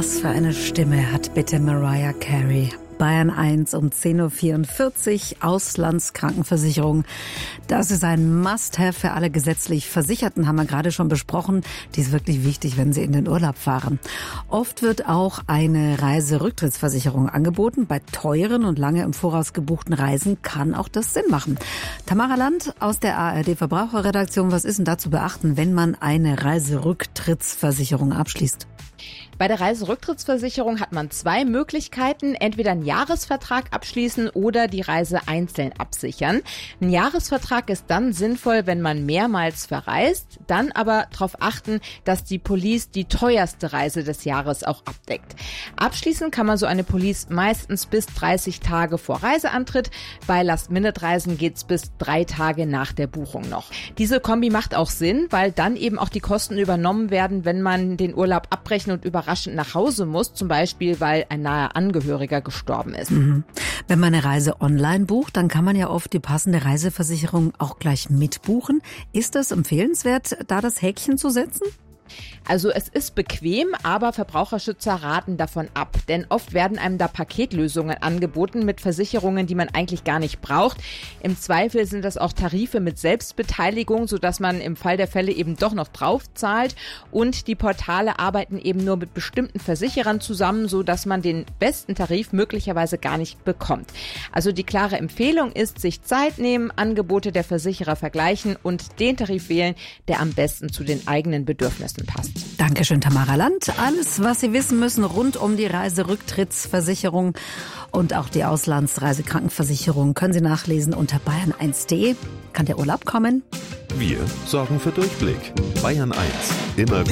Was für eine Stimme hat bitte Mariah Carey. Bayern 1 um 10.44 Uhr, Auslandskrankenversicherung. Das ist ein Must-have für alle gesetzlich Versicherten, haben wir gerade schon besprochen. Die ist wirklich wichtig, wenn sie in den Urlaub fahren. Oft wird auch eine Reiserücktrittsversicherung angeboten. Bei teuren und lange im Voraus gebuchten Reisen kann auch das Sinn machen. Tamara Land aus der ARD Verbraucherredaktion, was ist denn da zu beachten, wenn man eine Reiserücktrittsversicherung abschließt? Bei der Reiserücktrittsversicherung hat man zwei Möglichkeiten, entweder einen Jahresvertrag abschließen oder die Reise einzeln absichern. Ein Jahresvertrag ist dann sinnvoll, wenn man mehrmals verreist, dann aber darauf achten, dass die Police die teuerste Reise des Jahres auch abdeckt. Abschließen kann man so eine Police meistens bis 30 Tage vor Reiseantritt. Bei Last-Minute-Reisen geht's bis 3 Tage nach der Buchung noch. Diese Kombi macht auch Sinn, weil dann eben auch die Kosten übernommen werden, wenn man den Urlaub abbrechen und überraschend nach Hause muss, zum Beispiel, weil ein naher Angehöriger gestorben ist. Wenn man eine Reise online bucht, dann kann man ja oft die passende Reiseversicherung auch gleich mitbuchen. Ist das empfehlenswert, da das Häkchen zu setzen? Also es ist bequem, aber Verbraucherschützer raten davon ab. Denn oft werden einem da Paketlösungen angeboten mit Versicherungen, die man eigentlich gar nicht braucht. Im Zweifel sind das auch Tarife mit Selbstbeteiligung, sodass man im Fall der Fälle eben doch noch drauf zahlt. Und die Portale arbeiten eben nur mit bestimmten Versicherern zusammen, sodass man den besten Tarif möglicherweise gar nicht bekommt. Also die klare Empfehlung ist, sich Zeit nehmen, Angebote der Versicherer vergleichen und den Tarif wählen, der am besten zu den eigenen Bedürfnissen passt. Dankeschön, Tamara Land. Alles, was Sie wissen müssen rund um die Reiserücktrittsversicherung und auch die Auslandsreisekrankenversicherung, können Sie nachlesen unter bayern1.de. Kann der Urlaub kommen? Wir sorgen für Durchblick. Bayern 1, immer gut